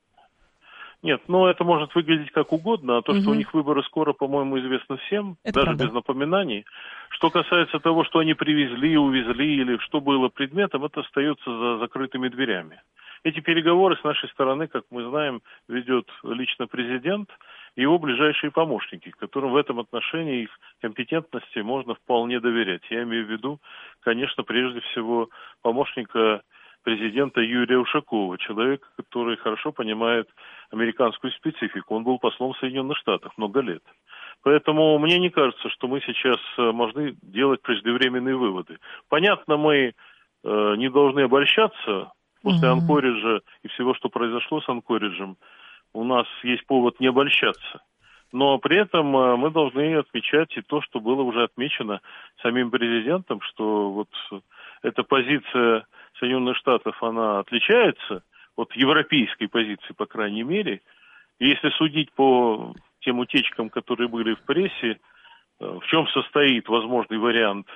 Нет, ну это может выглядеть как угодно, а то, угу. что у них выборы скоро, по-моему, известно всем, это даже правда. Без напоминаний. Что касается того, что они привезли, увезли или что было предметом, это остается за закрытыми дверями. Эти переговоры с нашей стороны, как мы знаем, ведет лично президент и его ближайшие помощники, которым в этом отношении их компетентности можно вполне доверять. Я имею в виду, конечно, прежде всего помощника президента Юрия Ушакова, человека, который хорошо понимает американскую специфику. Он был послом в Соединенных Штатах много лет. Поэтому мне не кажется, что мы сейчас должны делать преждевременные выводы. Понятно, мы э, не должны обольщаться. После mm-hmm. Анкориджа и всего, что произошло с Анкориджем, у нас есть повод не обольщаться. Но при этом э, мы должны отмечать и то, что было уже отмечено самим президентом, что вот эта позиция Соединенных Штатов, она отличается от европейской позиции, по крайней мере. И если судить по тем утечкам, которые были в прессе, в чем состоит возможный вариант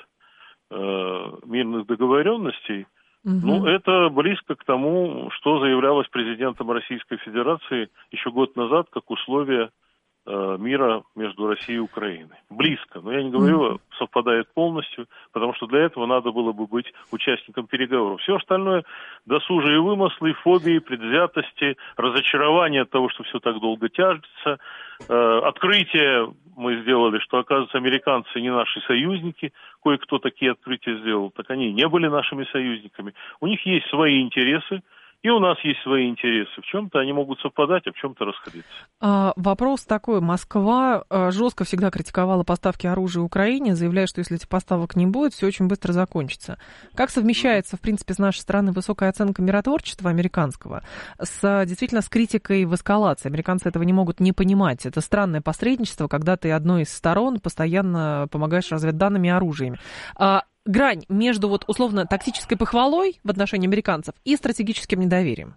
э, мирных договоренностей, угу. ну, это близко к тому, что заявлялось президентом Российской Федерации еще год назад, как условие э, мира между Россией и Украиной. Близко, но я не говорю, угу. совпадает полностью, потому что для этого надо было бы быть участником переговоров. Все остальное досужие вымыслы, фобии, предвзятости, разочарование от того, что все так долго тянется. Э, открытие мы сделали, что, оказывается, американцы не наши союзники. Кое-кто такие открытия сделал, так они и не были нашими союзниками. У них есть свои интересы. И у нас есть свои интересы. В чем-то они могут совпадать, а в чем-то расходиться. А, вопрос такой. Москва а, жестко всегда критиковала поставки оружия Украине, заявляя, что если этих поставок не будет, все очень быстро закончится. Как совмещается, в принципе, с нашей стороны высокая оценка миротворчества американского с действительно с критикой в эскалации? Американцы этого не могут не понимать. Это странное посредничество, когда ты одной из сторон постоянно помогаешь разведданными и оружиями. А, грань между вот условно тактической похвалой в отношении американцев и стратегическим недоверием?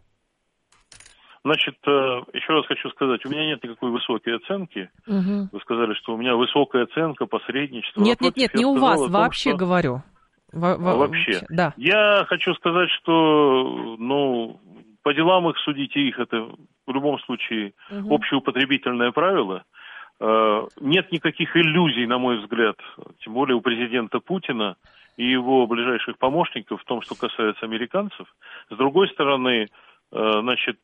Значит, еще раз хочу сказать, у меня нет никакой высокой оценки. Угу. Вы сказали, что у меня высокая оценка, посредничество. Нет, нет, нет, не у вас, том, вообще что... говорю. Во- во- вообще. Да. Я хочу сказать, что, ну, по делам их судить и их, это в любом случае угу. общеупотребительное правило. Нет никаких иллюзий, на мой взгляд, тем более у президента Путина и его ближайших помощников в том, что касается американцев. С другой стороны, значит,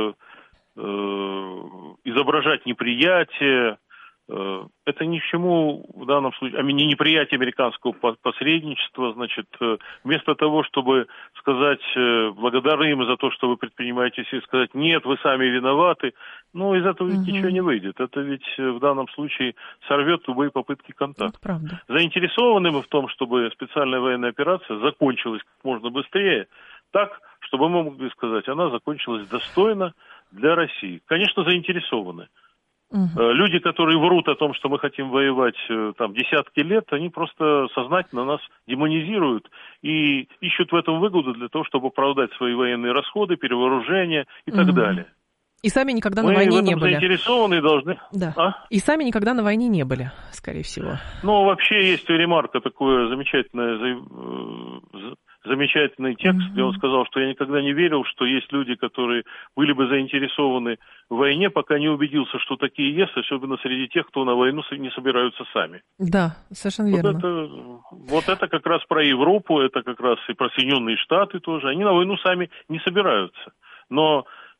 изображать неприятие, это ни к чему в данном случае, а не неприятие американского посредничества, значит, вместо того, чтобы сказать благодарны им за то, что вы предпринимаете, и сказать нет, вы сами виноваты, ну, из этого ведь угу. ничего не выйдет. Это ведь в данном случае сорвет любые попытки контакта. Заинтересованы мы в том, чтобы специальная военная операция закончилась как можно быстрее, так, чтобы мы могли сказать, она закончилась достойно для России. Конечно, заинтересованы. Угу. Люди, которые врут о том, что мы хотим воевать там десятки лет, они просто сознательно нас демонизируют и ищут в этом выгоду для того, чтобы оправдать свои военные расходы, перевооружение и угу. так далее. И сами никогда мы на войне не были. Мы в этом заинтересованы и должны... Да. А? И сами никогда на войне не были, скорее всего. Ну, вообще есть ремарка, такое замечательное... замечательный текст, mm-hmm. где он сказал, что я никогда не верил, что есть люди, которые были бы заинтересованы в войне, пока не убедился, что такие есть, особенно среди тех, кто на войну не собираются сами. Да, совершенно вот верно. Это, вот это как раз про Европу, это как раз и про Соединенные Штаты тоже. Они на войну сами не собираются. Но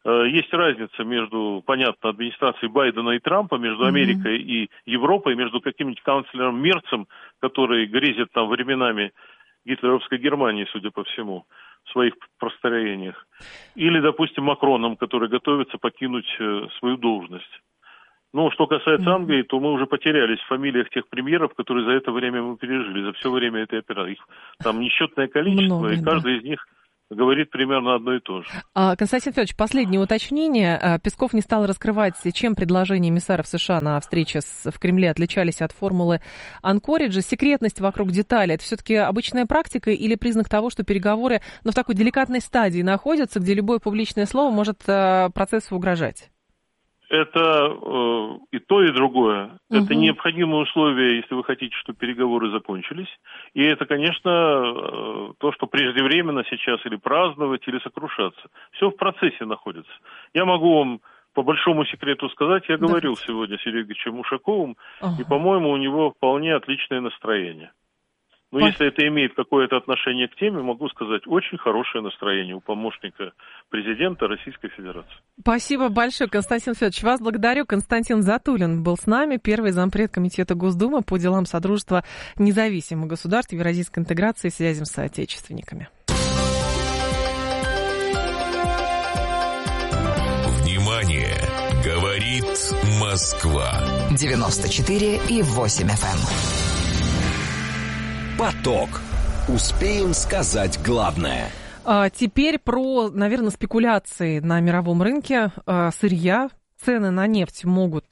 есть разница между, понятно, администрацией Байдена и Трампа, между Америкой mm-hmm. и Европой, между каким-нибудь канцлером Мерцем, который грезит там временами гитлеровской Германии, судя по всему, в своих построениях, или, допустим, Макроном, который готовится покинуть свою должность. Ну, что касается mm-hmm. Англии, то мы уже потерялись в фамилиях тех премьеров, которые за это время мы пережили, за все время этой операции. Их там несчетное количество, Много, и каждый да. из них говорит примерно одно и то же. А, Константин Федорович, последнее уточнение. Песков не стал раскрывать, чем предложения эмиссаров США на встрече с, в Кремле отличались от формулы Анкориджа. Секретность вокруг деталей — это все-таки обычная практика или признак того, что переговоры, ну, в такой деликатной стадии находятся, где любое публичное слово может э, процессу угрожать? Это э, и то, и другое. Угу. Это необходимые условия, если вы хотите, чтобы переговоры закончились. И это, конечно, э, то, что преждевременно сейчас или праздновать, или сокрушаться. Все в процессе находится. Я могу вам по большому секрету сказать, я говорил да. сегодня с Сергеем Ильичем Ушаковым, ага. и, по-моему, у него вполне отличное настроение. Но По... если это имеет какое-то отношение к теме, могу сказать, очень хорошее настроение у помощника президента Российской Федерации. Спасибо большое, Константин Федорович. Вас благодарю. Константин Затулин был с нами, первый зампред комитета Госдумы по делам Содружества независимых государств, евразийской интеграции и связям с соотечественниками. Внимание! Говорит Москва. девяносто четыре и восемь эф эм. Поток. Успеем сказать главное. А теперь про, наверное, спекуляции на мировом рынке а, сырья. Цены на нефть могут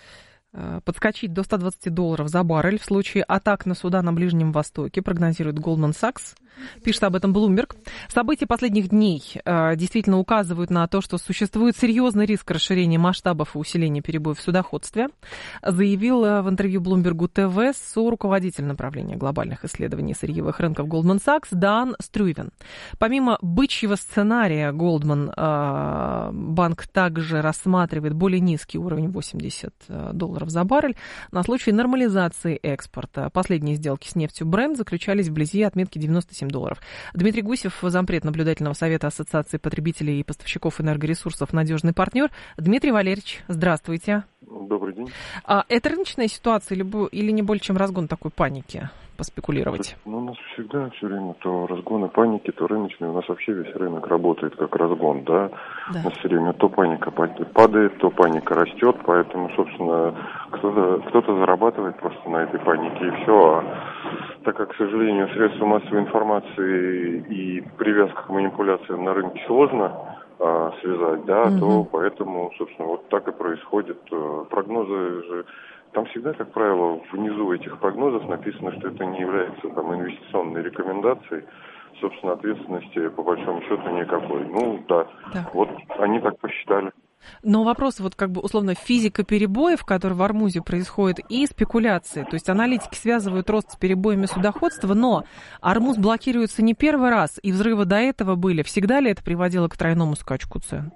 а, подскочить до ста двадцати долларов за баррель в случае атак на суда на Ближнем Востоке, прогнозирует Goldman Sachs. Пишет об этом Bloomberg. События последних дней э, действительно указывают на то, что существует серьезный риск расширения масштабов и усиления перебоев в судоходстве, заявил э, в интервью Bloomberg ти ви соруководитель направления глобальных исследований сырьевых рынков Goldman Sachs Дан Стрюйвен. Помимо бычьего сценария, Goldman э, банк также рассматривает более низкий уровень восемьдесят долларов за баррель на случай нормализации экспорта. Последние сделки с нефтью Brent заключались вблизи отметки девяносто семь долларов. Дмитрий Гусев, зампред наблюдательного совета Ассоциации потребителей и поставщиков энергоресурсов «Надежный партнер». Дмитрий Валерьевич, здравствуйте. Добрый день. А это рыночная ситуация или, или не более чем разгон такой паники? Поспекулировать? Ну, у нас всегда все время то разгоны паники, то рыночные. У нас вообще весь рынок работает как разгон, да? да. У нас все время то паника падает, то паника растет, поэтому, собственно, кто-то, кто-то зарабатывает просто на этой панике и все. А так как, к сожалению, средства массовой информации и привязка к манипуляциям на рынке сложно а, связать, да, угу. то поэтому, собственно, вот так и происходит. Прогнозы же... Там всегда, как правило, внизу этих прогнозов написано, что это не является там инвестиционной рекомендацией. Собственно, ответственности по большому счету никакой. Ну да, да. Вот они так посчитали. Но вопрос, вот как бы условно физика перебоев, который в Ормузе происходит, и спекуляции. То есть аналитики связывают рост с перебоями судоходства, но Ормуз блокируется не первый раз, и взрывы до этого были. Всегда ли это приводило к тройному скачку цен?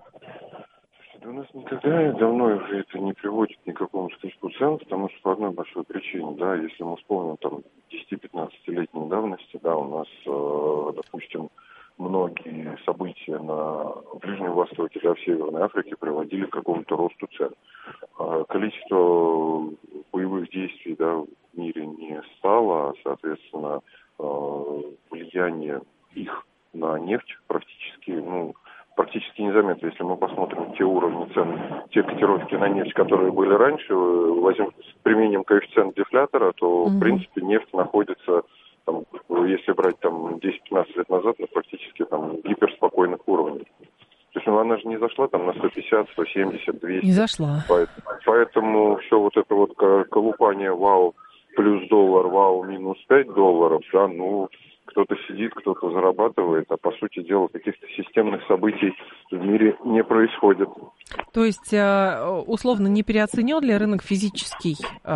Да у нас никогда давно уже это не приводит ни к какому скачку цен, потому что по одной большой причине, да, если мы вспомним там десяти-пятнадцатилетней давности, да, у нас, э, допустим, многие события на Ближнем Востоке, да, в Северной Африке приводили к какому-то росту цен. Э, количество боевых действий, да, в мире не стало, соответственно, э, влияние их на нефть практически, ну, практически незаметно. Если мы посмотрим те уровни цен, те котировки на нефть, которые были раньше, возьмем с применением коэффициента дефлятора, то, mm-hmm. в принципе, нефть находится, там, если брать там десять-пятнадцать лет назад, на практически там гиперспокойных уровнях. То есть, ну, она же не зашла там на сто пятьдесят, сто семьдесят, двести. Не зашла. Поэтому, поэтому все вот это вот колупание вау плюс доллар, вау минус пять долларов, да, ну... Кто-то сидит, кто-то зарабатывает, а по сути дела каких-то системных событий в мире не происходит. То есть, условно, не переоценен ли рынок физический?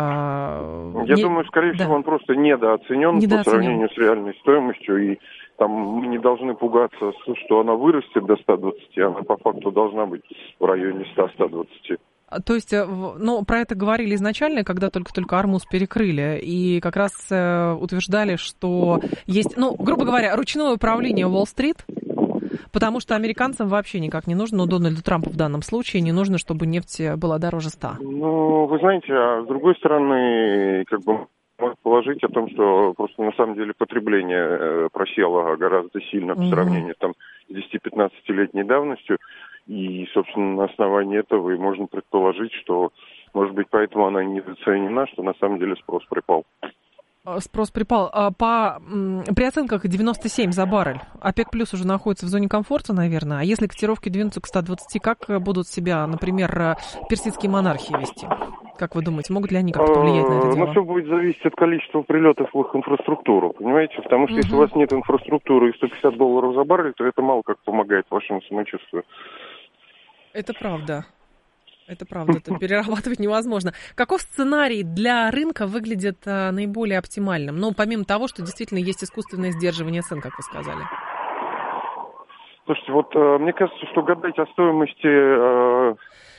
Я не... думаю, скорее да. всего, он просто недооценен, недооценен по сравнению с реальной стоимостью, и там мы не должны пугаться, что она вырастет до ста двадцати, она по факту должна быть в районе ста-ста двадцати. То есть, ну, про это говорили изначально, когда только-только Ормуз перекрыли, и как раз э, утверждали, что есть, ну, грубо говоря, ручное управление Уолл-стрит, Потому что американцам вообще никак не нужно, но Дональду Трампу в данном случае не нужно, чтобы нефть была дороже ста. Ну, вы знаете, а с другой стороны, как бы можно положить о том, что просто на самом деле потребление просело гораздо сильно mm-hmm. по сравнению там, с десяти-пятнадцатилетней давностью. И, собственно, на основании этого и можно предположить, что, может быть, поэтому она недооценена, что на самом деле спрос припал. Спрос припал. По, при оценках девяносто семь за баррель. ОПЕК плюс уже находится в зоне комфорта, наверное. А если котировки двинутся к ста двадцати, как будут себя, например, персидские монархи вести? Как вы думаете, могут ли они как-то влиять на это дело? Ну, все будет зависеть от количества прилетов в их инфраструктуру, понимаете? Потому что угу. если у вас нет инфраструктуры и сто пятьдесят долларов за баррель, то это мало как помогает вашему самочувствию. Это правда. Это правда, это перерабатывать невозможно. Каков сценарий для рынка выглядит а, наиболее оптимальным? Ну, помимо того, что действительно есть искусственное сдерживание цен, как вы сказали. Слушайте, вот а, мне кажется, что гадать о стоимости а,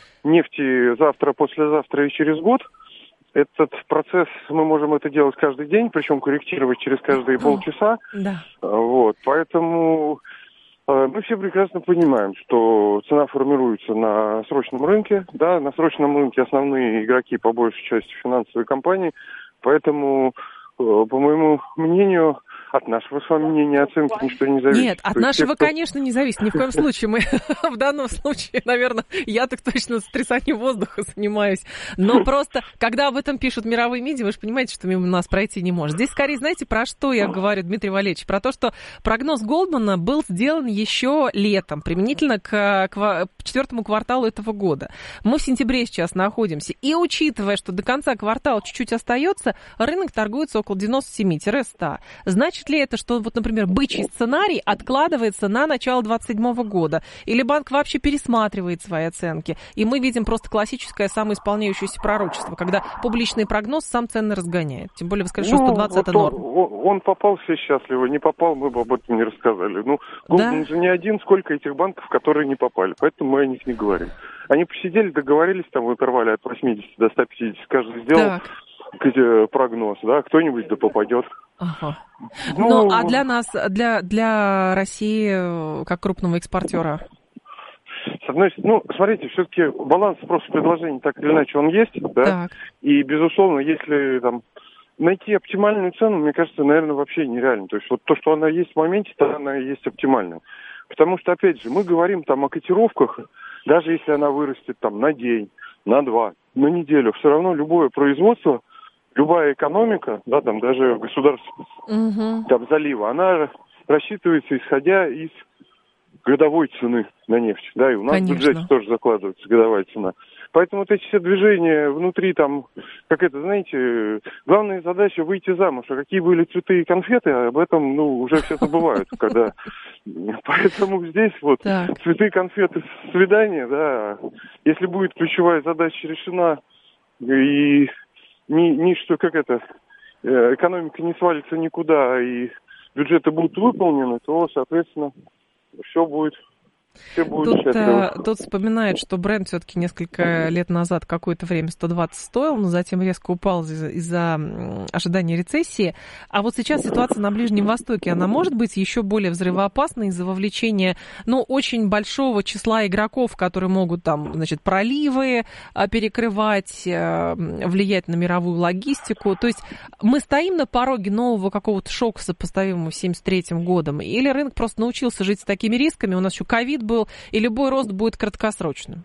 нефти завтра, послезавтра и через год, этот процесс, мы можем это делать каждый день, причем корректировать через каждые полчаса. Да. Вот, поэтому... Мы все прекрасно понимаем, что цена формируется на срочном рынке, да, на срочном рынке основные игроки по большей части финансовые компании, поэтому, по моему мнению, от нашего с вами мнения оценки ничто не зависит. Нет, от нашего, те, кто... конечно, не зависит. Ни в коем случае. Мы в данном случае, наверное, я так точно сотрясанием воздуха занимаюсь. Но просто, когда об этом пишут мировые медиа, вы же понимаете, что мимо нас пройти не может. Здесь, скорее, знаете, про что я говорю, Дмитрий Валерьевич? Про то, что прогноз Голдмана был сделан еще летом, применительно к, к четвертому кварталу этого года. Мы в сентябре сейчас находимся. И учитывая, что до конца квартала чуть-чуть остается, рынок торгуется около девяносто семь - сто. Значит ли это, что, вот, например, бычий сценарий откладывается на начало двадцать седьмого года? Или банк вообще пересматривает свои оценки? И мы видим просто классическое самоисполняющееся пророчество, когда публичный прогноз сам цены разгоняет. Тем более, вы скажете, что сто двадцать это норм. Он, он попал, все счастливы. Не попал, мы бы об этом не рассказали. Ну, Голдман да? же не один, сколько этих банков, которые не попали. Поэтому мы о них не говорим. Они посидели, договорились, там в интервале от восьмидесяти до ста пятидесяти. Каждый сделал прогноз, да, кто-нибудь да попадет. Ага. Ну, ну, а для нас, для, для России, как крупного экспортера? С одной стороны, ну, смотрите, все-таки баланс спроса и предложения так или иначе он есть, да, так. И, безусловно, если там найти оптимальную цену, мне кажется, наверное, вообще нереально. То есть вот то, что она есть в моменте, то она и есть оптимальная. Потому что, опять же, мы говорим там о котировках, даже если она вырастет там на день, на два, на неделю, все равно любое производство, любая экономика, да, там даже государство, угу. там залива, она рассчитывается исходя из годовой цены на нефть, да, и у нас Конечно. в бюджете тоже закладывается годовая цена. Поэтому вот эти все движения внутри там, как это, знаете, главная задача выйти замуж. А какие были цветы и конфеты, об этом, ну, уже все забывают, когда... Поэтому здесь вот цветы, конфеты, свидания, да, если будет ключевая задача решена, и ничто, как это, экономика не свалится никуда, и бюджеты будут выполнены, то, соответственно, все будет... Тут, а, тут вспоминает, что бренд все-таки несколько лет назад какое-то время сто двадцать стоил, но затем резко упал из-за, из-за ожидания рецессии. А вот сейчас ситуация на Ближнем Востоке, она может быть еще более взрывоопасной из-за вовлечения, ну, очень большого числа игроков, которые могут там, значит, проливы перекрывать, влиять на мировую логистику. То есть мы стоим на пороге нового какого-то шока, сопоставимого с семьдесят третьим годом, или рынок просто научился жить с такими рисками, у нас еще ковид был, и любой рост будет краткосрочным?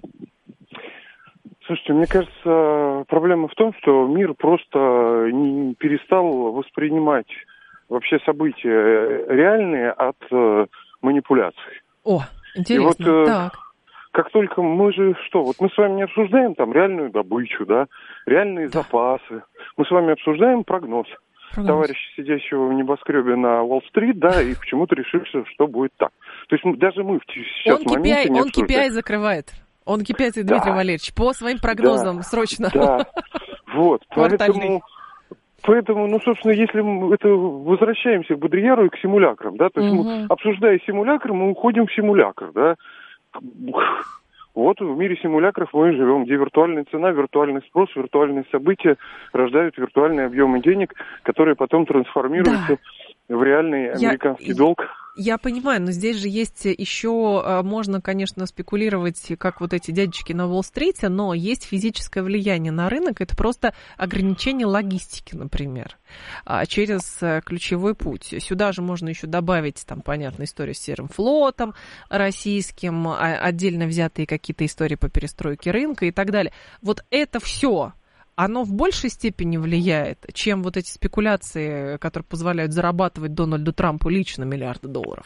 Слушайте, мне кажется, проблема в том, что мир просто не перестал воспринимать вообще события реальные от э, манипуляций. О, интересно. И вот, э, так. Как только мы же что, вот мы с вами не обсуждаем там реальную добычу, да, реальные да. запасы, мы с вами обсуждаем прогноз. Прогноз. Товарища, сидящего в небоскребе на Уолл-стрит, да, и почему-то решивший, что будет так. То есть даже мы сейчас он в моменте не обсуждаем. Он кей пи ай закрывает. Он кей пи ай, Дмитрий да. Валерьевич, по своим прогнозам да. срочно. Да, вот, поэтому, поэтому, ну, собственно, если мы это возвращаемся к Бодрьяру и к симулякрам, да, то есть угу. мы, обсуждая симулякр, мы уходим в симулякр, да. Вот в мире симулякров мы живем, где виртуальная цена, виртуальный спрос, виртуальные события рождают виртуальные объемы денег, которые потом трансформируются да. в реальный американский я, долг. Я понимаю, но здесь же есть еще, можно, конечно, спекулировать, как вот эти дядечки на Уолл-стрите, но есть физическое влияние на рынок, это просто ограничение логистики, например, через ключевой путь. Сюда же можно еще добавить, там, понятно, историю с серым флотом российским, отдельно взятые какие-то истории по перестройке рынка и так далее. Вот это все, оно в большей степени влияет, чем вот эти спекуляции, которые позволяют зарабатывать Дональду Трампу лично миллиарды долларов?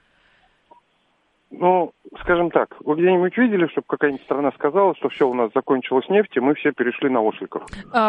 Ну, скажем так, вы где-нибудь видели, чтобы какая-нибудь страна сказала, что все, у нас закончилась нефть, и мы все перешли на осликов?